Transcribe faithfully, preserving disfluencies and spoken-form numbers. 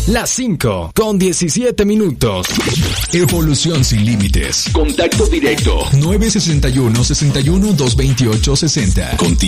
Las cinco con diecisiete minutos. Evolución sin límites. Contacto directo. nueve sesenta y uno, sesenta y uno, doscientos veintiocho, sesenta. Contigo.